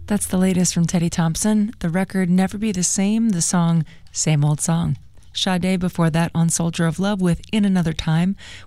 That's the latest from Teddy Thompson. The record Never Be the Same, the song Same Old Song. Sade before that on Soldier of Love with In Another Time.